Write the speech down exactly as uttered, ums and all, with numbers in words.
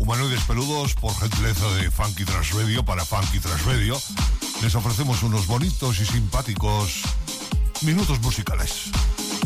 Humanoides Peludos, por gentileza de Funky Trash Radio, para Funky Trash Radio, les ofrecemos unos bonitos y simpáticos minutos musicales.